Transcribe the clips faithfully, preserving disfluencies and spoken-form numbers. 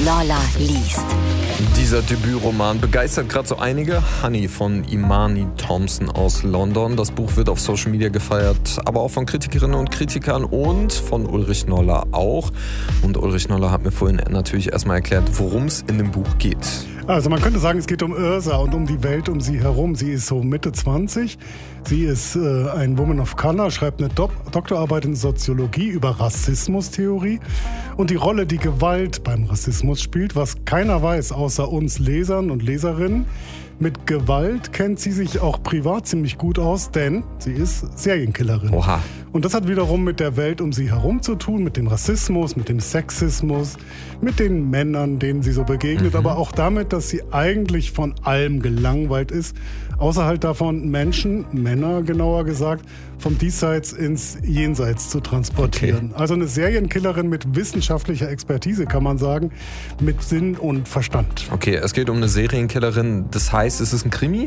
Lolla liest. Dieser Debütroman begeistert gerade so einige. Honey von Imani Thompson aus London. Das Buch wird auf Social Media gefeiert, aber auch von Kritikerinnen und Kritikern und von Ulrich Noller auch. Und Ulrich Noller hat mir vorhin natürlich erstmal erklärt, worum es in dem Buch geht. Also man könnte sagen, es geht um Yrsa und um die Welt um sie herum. Sie ist so Mitte zwanzig. Sie ist äh, ein Woman of Color, schreibt eine Do- Doktorarbeit in Soziologie über Rassismustheorie und die Rolle, die Gewalt beim Rassismus spielt, was keiner weiß außer uns Lesern und Leserinnen. Mit Gewalt kennt sie sich auch privat ziemlich gut aus, denn sie ist Serienkillerin. Oha. Und das hat wiederum mit der Welt um sie herum zu tun, mit dem Rassismus, mit dem Sexismus, mit den Männern, denen sie so begegnet, mhm. aber auch damit, dass sie eigentlich von allem gelangweilt ist, außer halt davon Menschen, Männer genauer gesagt, vom Diesseits ins Jenseits zu transportieren. Okay. Also eine Serienkillerin mit wissenschaftlicher Expertise, kann man sagen, mit Sinn und Verstand. Okay, es geht um eine Serienkillerin, das heißt, ist es ein Krimi?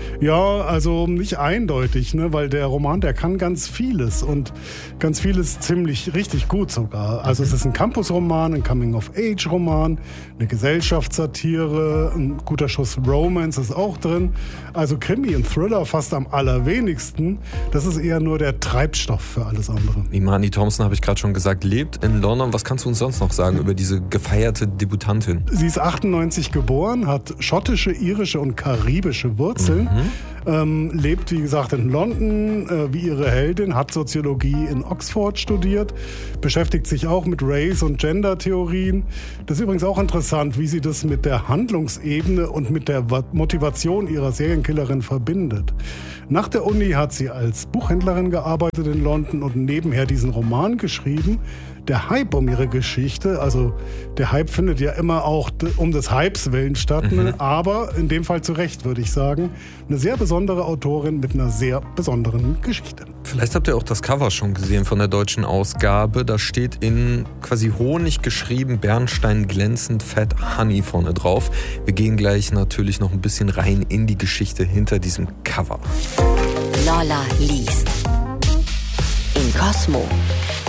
Ja, also nicht eindeutig, ne, weil der Roman, der kann ganz vieles und ganz vieles ziemlich richtig gut sogar. Also es ist ein Campusroman, ein Coming-of-Age-Roman, eine Gesellschaftssatire, ein guter Schuss Romance ist auch drin. Also Krimi und Thriller fast am allerwenigsten. Das ist eher nur der Treibstoff für alles andere. Imani Thompson, habe ich gerade schon gesagt, lebt in London. Was kannst du uns sonst noch sagen über diese gefeierte Debütantin? Sie ist achtundneunzig geboren, hat schottische, irische und karibische Wurzeln. Mhm. Ähm, lebt, wie gesagt, in London, äh, wie ihre Heldin, hat Soziologie in Oxford studiert, beschäftigt sich auch mit Race- und Gender-Theorien. Das ist übrigens auch interessant, wie sie das mit der Handlungsebene und mit der Motivation ihrer Serienkillerin verbindet. Nach der Uni hat sie als Buchhändlerin gearbeitet in London und nebenher diesen Roman geschrieben. Der Hype um ihre Geschichte, also der Hype findet ja immer auch um des Hypes willen statt, mhm. ne? Aber in dem Fall zu Recht, würde ich sagen, eine sehr besondere Autorin mit einer sehr besonderen Geschichte. Vielleicht habt ihr auch das Cover schon gesehen von der deutschen Ausgabe. Da steht in quasi Honig geschrieben, Bernstein glänzend, fett Honey vorne drauf. Wir gehen gleich natürlich noch ein bisschen rein in die Geschichte hinter diesem Cover. Lolla liest in Cosmo.